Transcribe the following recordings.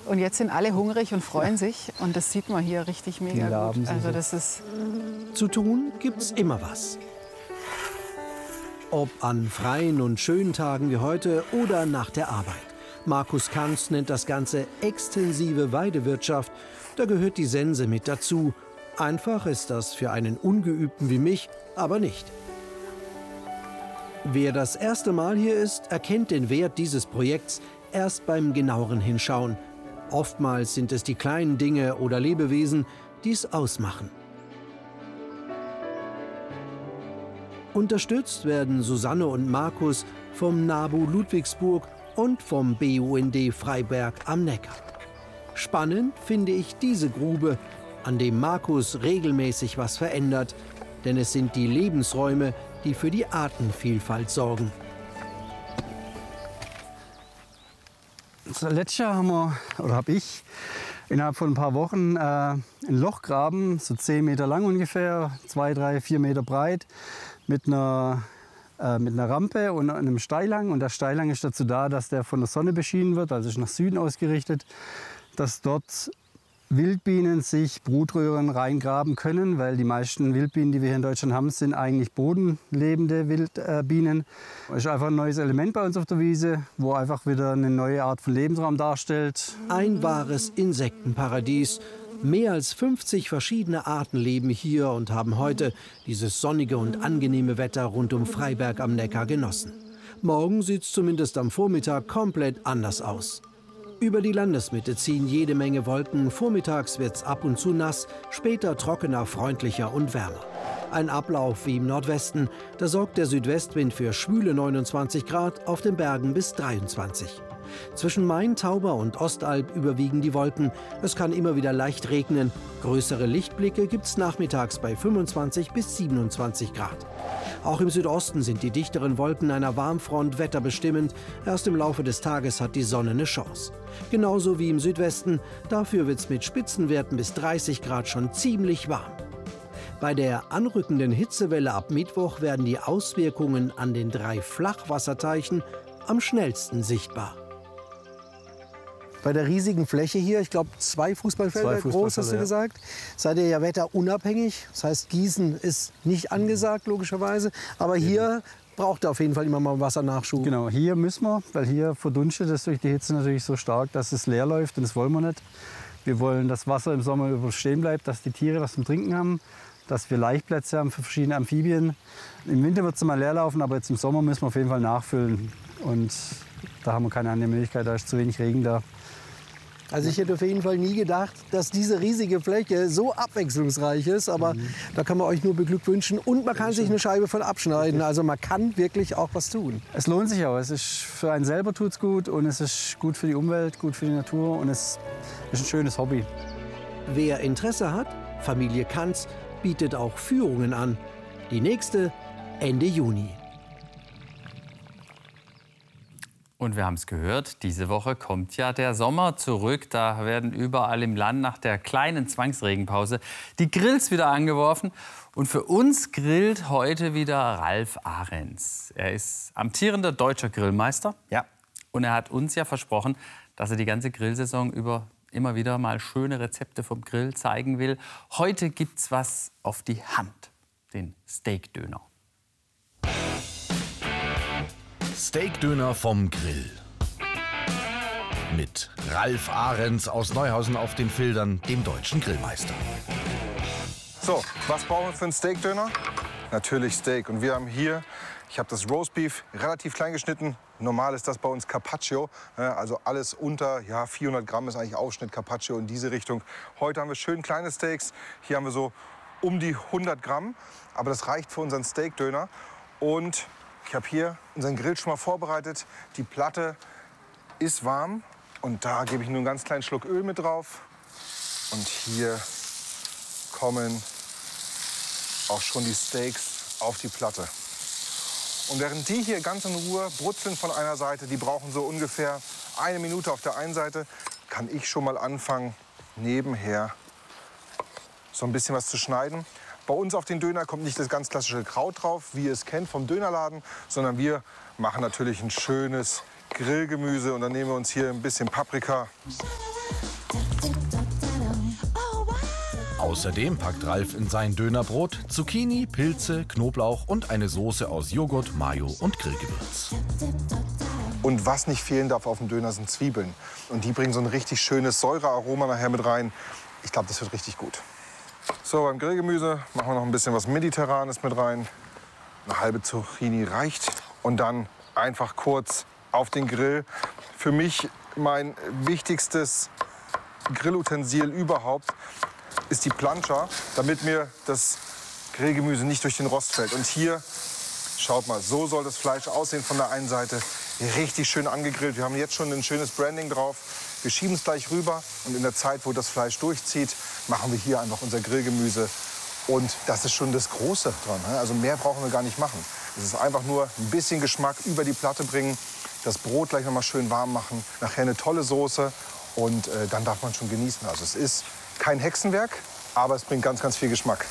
Und jetzt sind alle hungrig und freuen sich. Und das sieht man hier richtig mega gut. Also das ist Zu tun gibt's immer was. Ob an freien und schönen Tagen wie heute oder nach der Arbeit. Markus Kanz nennt das Ganze extensive Weidewirtschaft. Da gehört die Sense mit dazu. Einfach ist das für einen Ungeübten wie mich aber nicht. Wer das erste Mal hier ist, erkennt den Wert dieses Projekts erst beim genaueren Hinschauen. Oftmals sind es die kleinen Dinge oder Lebewesen, die es ausmachen. Unterstützt werden Susanne und Markus vom NABU Ludwigsburg und vom BUND Freiberg am Neckar. Spannend finde ich diese Grube, an dem Markus regelmäßig was verändert, denn es sind die Lebensräume, die für die Artenvielfalt sorgen. Letztes Jahr habe ich innerhalb von ein paar Wochen ein Loch graben, so 10 Meter lang ungefähr, 2, 3, 4 Meter breit, mit einer Rampe und einem Steilhang. Und der Steilhang ist dazu da, dass der von der Sonne beschienen wird, also ist nach Süden ausgerichtet, dass dort Wildbienen sich Brutröhren reingraben können, weil die meisten Wildbienen, die wir hier in Deutschland haben, sind eigentlich bodenlebende Wildbienen. Das ist einfach ein neues Element bei uns auf der Wiese, wo einfach wieder eine neue Art von Lebensraum darstellt. Ein wahres Insektenparadies. Mehr als 50 verschiedene Arten leben hier und haben heute dieses sonnige und angenehme Wetter rund um Freiberg am Neckar genossen. Morgen sieht es zumindest am Vormittag komplett anders aus. Über die Landesmitte ziehen jede Menge Wolken, vormittags wird es ab und zu nass, später trockener, freundlicher und wärmer. Ein Ablauf wie im Nordwesten, da sorgt der Südwestwind für schwüle 29 Grad, auf den Bergen bis 23. Zwischen Main, Tauber und Ostalb überwiegen die Wolken. Es kann immer wieder leicht regnen. Größere Lichtblicke gibt es nachmittags bei 25 bis 27 Grad. Auch im Südosten sind die dichteren Wolken einer Warmfront wetterbestimmend. Erst im Laufe des Tages hat die Sonne eine Chance. Genauso wie im Südwesten. Dafür wird es mit Spitzenwerten bis 30 Grad schon ziemlich warm. Bei der anrückenden Hitzewelle ab Mittwoch werden die Auswirkungen an den 3 Flachwasserteichen am schnellsten sichtbar. Bei der riesigen Fläche hier, ich glaube 2 Fußballfelder groß, hast du gesagt, seid ihr ja wetterunabhängig. Das heißt, Gießen ist nicht angesagt, logischerweise. Aber hier braucht ihr auf jeden Fall immer mal Wassernachschub. Genau, hier müssen wir, weil hier verdunstet es durch die Hitze natürlich so stark, dass es leer läuft. Und das wollen wir nicht. Wir wollen, dass Wasser im Sommer überstehen bleibt, dass die Tiere was zum Trinken haben, dass wir Laichplätze haben für verschiedene Amphibien. Im Winter wird es mal leer laufen, aber jetzt im Sommer müssen wir auf jeden Fall nachfüllen. Und da haben wir keine andere Möglichkeit, da ist zu wenig Regen da. Also ich hätte auf jeden Fall nie gedacht, dass diese riesige Fläche so abwechslungsreich ist. Aber da kann man euch nur beglückwünschen. Und man kann sich eine Scheibe von abschneiden. Also man kann wirklich auch was tun. Es lohnt sich auch. Es ist für einen selber tut's gut und es ist gut für die Umwelt, gut für die Natur und es ist ein schönes Hobby. Wer Interesse hat, Familie Kanz bietet auch Führungen an. Die nächste Ende Juni. Und wir haben es gehört, diese Woche kommt ja der Sommer zurück. Da werden überall im Land nach der kleinen Zwangsregenpause die Grills wieder angeworfen. Und für uns grillt heute wieder Ralf Ahrens. Er ist amtierender deutscher Grillmeister. Ja. Und er hat uns ja versprochen, dass er die ganze Grillsaison über immer wieder mal schöne Rezepte vom Grill zeigen will. Heute gibt's was auf die Hand, den Steakdöner. Steakdöner vom Grill. Mit Ralf Ahrens aus Neuhausen auf den Fildern, dem deutschen Grillmeister. So, was brauchen wir für einen Steakdöner? Natürlich Steak. Und wir haben hier, ich habe das Roastbeef relativ klein geschnitten. Normal ist das bei uns Carpaccio. Also alles unter 400 Gramm ist eigentlich Aufschnitt Carpaccio in diese Richtung. Heute haben wir schön kleine Steaks. Hier haben wir so um die 100 Gramm. Aber das reicht für unseren Steakdöner. Und ich habe hier unseren Grill schon mal vorbereitet. Die Platte ist warm und da gebe ich nur einen ganz kleinen Schluck Öl mit drauf. Und hier kommen auch schon die Steaks auf die Platte. Und während die hier ganz in Ruhe brutzeln von einer Seite, die brauchen so ungefähr 1 Minute auf der einen Seite, kann ich schon mal anfangen, nebenher so ein bisschen was zu schneiden. Bei uns auf den Döner kommt nicht das ganz klassische Kraut drauf, wie ihr es kennt vom Dönerladen, sondern wir machen natürlich ein schönes Grillgemüse. Und dann nehmen wir uns hier ein bisschen Paprika, Außerdem packt Ralf in sein Dönerbrot Zucchini, Pilze, Knoblauch und eine Soße aus Joghurt, Mayo und Grillgewürz. Und was nicht fehlen darf auf dem Döner sind Zwiebeln. Und die bringen so ein richtig schönes Säurearoma nachher mit rein. Ich glaube, das wird richtig gut. So, beim Grillgemüse machen wir noch ein bisschen was Mediterranes mit rein. Eine halbe Zucchini reicht. Und dann einfach kurz auf den Grill. Für mich mein wichtigstes Grillutensil überhaupt ist die Plancha, damit mir das Grillgemüse nicht durch den Rost fällt. Und hier, schaut mal, so soll das Fleisch aussehen von der einen Seite. Richtig schön angegrillt. Wir haben jetzt schon ein schönes Branding drauf. Wir schieben es gleich rüber und in der Zeit, wo das Fleisch durchzieht, machen wir hier einfach unser Grillgemüse. Und das ist schon das Große dran. Also mehr brauchen wir gar nicht machen. Es ist einfach nur ein bisschen Geschmack über die Platte bringen, das Brot gleich noch mal schön warm machen, nachher eine tolle Soße und dann darf man schon genießen. Also es ist kein Hexenwerk, aber es bringt ganz, ganz viel Geschmack.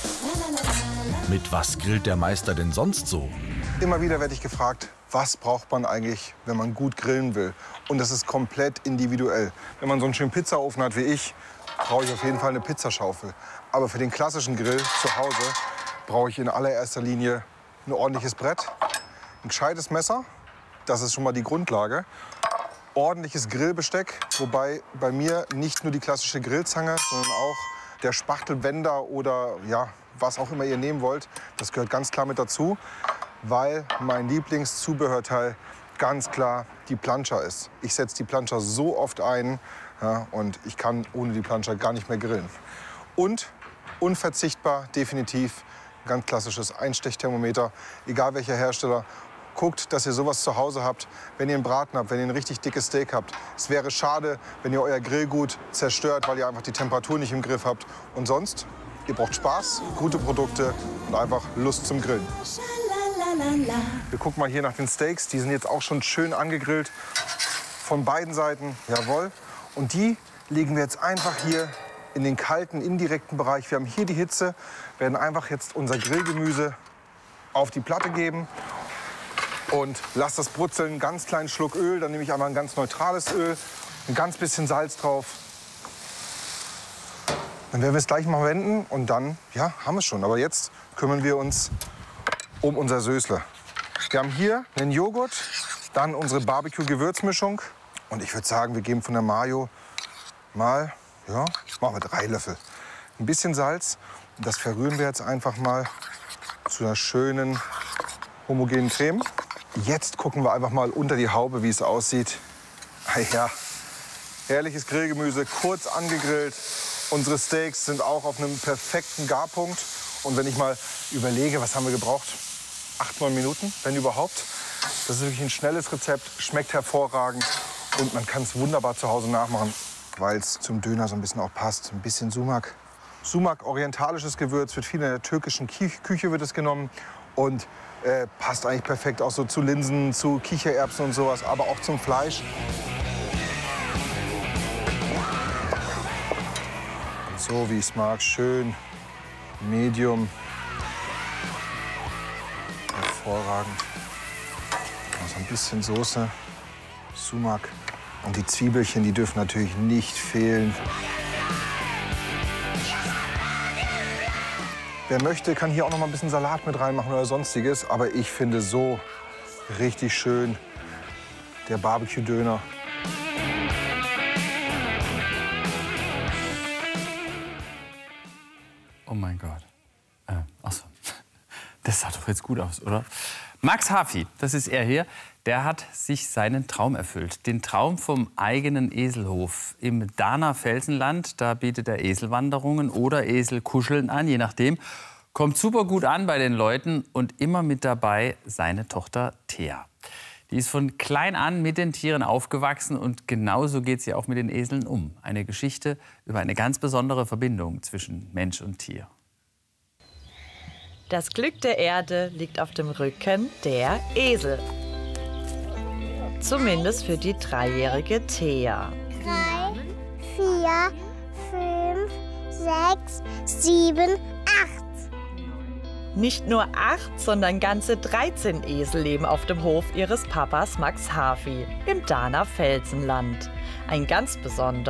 Mit was grillt der Meister denn sonst so? Immer wieder werde ich gefragt, was braucht man eigentlich, wenn man gut grillen will? Und das ist komplett individuell. Wenn man so einen schönen Pizzaofen hat wie ich, brauche ich auf jeden Fall eine Pizzaschaufel. Aber für den klassischen Grill zu Hause brauche ich in allererster Linie ein ordentliches Brett, ein gescheites Messer, das ist schon mal die Grundlage, ordentliches Grillbesteck, wobei bei mir nicht nur die klassische Grillzange, sondern auch der Spachtelwender oder ja, was auch immer ihr nehmen wollt, das gehört ganz klar mit dazu, weil mein Lieblingszubehörteil ganz klar die Plancha ist. Ich setze die Plancha so oft ein, ja, und ich kann ohne die Plancha gar nicht mehr grillen. Und unverzichtbar, definitiv, ganz klassisches Einstechthermometer, egal welcher Hersteller. Guckt, dass ihr sowas zu Hause habt, wenn ihr einen Braten habt, wenn ihr ein richtig dickes Steak habt. Es wäre schade, wenn ihr euer Grillgut zerstört, weil ihr einfach die Temperatur nicht im Griff habt. Und sonst, ihr braucht Spaß, gute Produkte und einfach Lust zum Grillen. Wir gucken mal hier nach den Steaks. Die sind jetzt auch schon schön angegrillt. Von beiden Seiten, jawohl. Und die legen wir jetzt einfach hier in den kalten, indirekten Bereich. Wir haben hier die Hitze, werden einfach jetzt unser Grillgemüse auf die Platte geben. Und lasst das brutzeln, einen ganz kleinen Schluck Öl. Dann nehme ich einmal ein ganz neutrales Öl, ein ganz bisschen Salz drauf. Dann werden wir es gleich mal wenden und dann, ja, haben wir es schon. Aber jetzt kümmern wir uns um unser Sösle. Wir haben hier einen Joghurt, dann unsere Barbecue-Gewürzmischung. Und ich würde sagen, wir geben von der Mayo mal, ja, machen wir 3 Löffel. Ein bisschen Salz. Und das verrühren wir jetzt einfach mal zu einer schönen, homogenen Creme. Jetzt gucken wir einfach mal unter die Haube, wie es aussieht. Ja, herrliches Grillgemüse, kurz angegrillt. Unsere Steaks sind auch auf einem perfekten Garpunkt. Und wenn ich mal überlege, was haben wir gebraucht? 8, 9 Minuten, wenn überhaupt. Das ist wirklich ein schnelles Rezept, schmeckt hervorragend. Und man kann es wunderbar zu Hause nachmachen, weil es zum Döner so ein bisschen auch passt. Ein bisschen Sumak. Sumak, orientalisches Gewürz, wird viel in der türkischen Küche wird es genommen. Und passt eigentlich perfekt auch so zu Linsen, zu Kichererbsen und sowas, aber auch zum Fleisch. Und so wie ich es mag, schön, medium, hervorragend. Also ein bisschen Soße, Sumak und die Zwiebelchen, die dürfen natürlich nicht fehlen. Wer möchte, kann hier auch noch mal ein bisschen Salat mit reinmachen oder sonstiges. Aber ich finde so richtig schön der Barbecue-Döner. Oh mein Gott. Achso, das sah doch jetzt gut aus, oder? Max Hafi, das ist er hier, der hat sich seinen Traum erfüllt. Den Traum vom eigenen Eselhof im Dahner Felsenland. Da bietet er Eselwanderungen oder Eselkuscheln an, je nachdem. Kommt super gut an bei den Leuten und immer mit dabei seine Tochter Thea. Die ist von klein an mit den Tieren aufgewachsen und genauso geht sie auch mit den Eseln um. Eine Geschichte über eine ganz besondere Verbindung zwischen Mensch und Tier. Das Glück der Erde liegt auf dem Rücken der Esel. Zumindest für die 3-jährige Thea. 3, 4, 5, 6, 7, 8. Nicht nur 8, sondern ganze 13 Esel leben auf dem Hof ihres Papas Max Hafi im Dahner Felsenland. Ein ganz besonderer